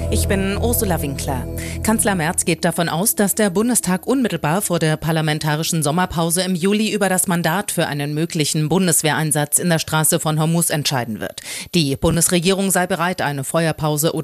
Ich bin Ursula Winkler. Kanzler Merz geht davon aus, dass der Bundestag unmittelbar vor der parlamentarischen Sommerpause im Juli über das Mandat für einen möglichen Bundeswehreinsatz in der Straße von Hormuz entscheiden wird. Die Bundesregierung sei bereit, eine Feuerpause oder